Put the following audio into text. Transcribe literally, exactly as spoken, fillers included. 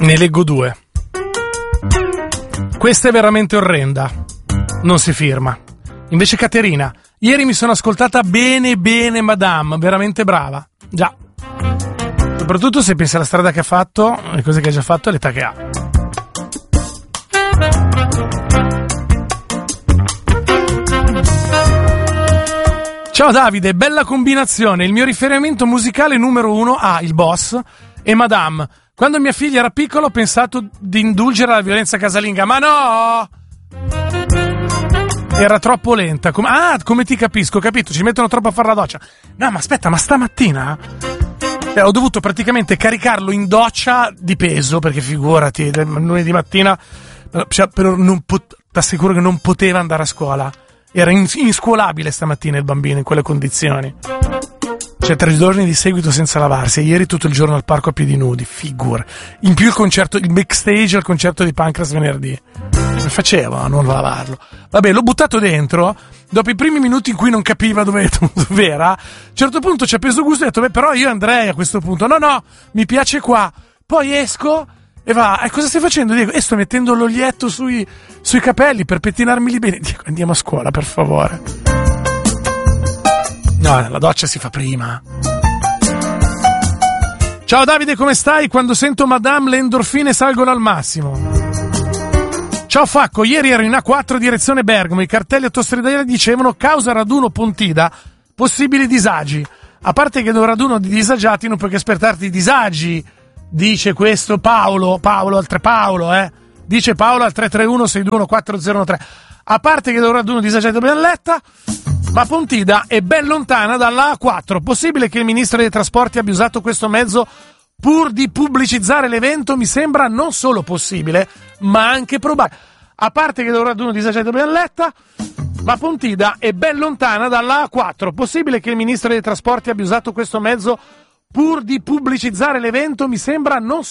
Ne leggo due. Questa è veramente orrenda. Non si firma. Invece Caterina, ieri mi sono ascoltata bene bene Madame, veramente brava. Già. Soprattutto se pensi alla strada che ha fatto, le cose che ha già fatto e l'età che ha. Ciao Davide, bella combinazione. Il mio riferimento musicale numero uno ha ah, il Boss e Madame. Quando mia figlia era piccola ho pensato di indulgere alla violenza casalinga, ma no! Era troppo lenta. Com- ah, come ti capisco, capito? Ci mettono troppo a fare la doccia. No, ma aspetta, ma stamattina eh, ho dovuto praticamente caricarlo in doccia di peso, perché figurati, lunedì mattina, cioè, però non pot- t'assicuro che non poteva andare a scuola. Era ins- inscuolabile stamattina il bambino in quelle condizioni. Cioè tre giorni di seguito senza lavarsi e ieri tutto il giorno al parco a piedi nudi, figura. In più il concerto, il backstage al concerto di Pancras venerdì. Come facevo a non lavarlo? Vabbè, l'ho buttato dentro, dopo i primi minuti in cui non capiva dove, dove era, a un certo punto ci ha preso gusto e ha detto, beh però io andrei a questo punto. No, no, mi piace qua. Poi esco e va, e cosa stai facendo Diego? E sto mettendo l'olietto sui, sui capelli per pettinarmi bene. Diego, andiamo a scuola per favore. No, la doccia si fa prima. Ciao Davide, come stai? Quando sento Madame le endorfine salgono al massimo. Ciao Facco, ieri ero in A quattro direzione Bergamo, i cartelli autostradali dicevano causa raduno Pontida, possibili disagi. A parte che da un raduno di disagiati non puoi che aspettarti i disagi, dice questo Paolo, Paolo al tre Paolo, eh. Dice Paolo al tre tre uno sei due uno quattro zero uno tre. A parte che da un raduno di disagiati abbiamo letta, ma Pontida è ben lontana dalla A quattro. Possibile che il ministro dei trasporti abbia usato questo mezzo pur di pubblicizzare l'evento? Mi sembra non solo possibile, ma anche probabile. A parte che da un raduno di disagiati abbiamo letta, ma Pontida è ben lontana dalla A quattro. Possibile che il ministro dei trasporti abbia usato questo mezzo pur di pubblicizzare l'evento? Mi sembra non